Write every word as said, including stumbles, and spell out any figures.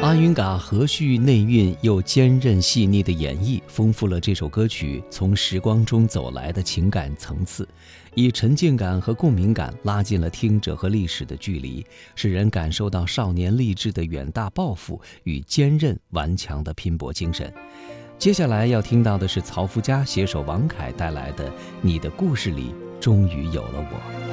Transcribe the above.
阿云嘎和煦内蕴又坚韧细腻的演绎，丰富了这首歌曲从时光中走来的情感层次，以沉浸感和共鸣感拉近了听者和历史的距离，使人感受到少年励志的远大抱负与坚韧顽强的拼搏精神。接下来要听到的是曹福家携手王凯带来的《你的故事里终于有了我》。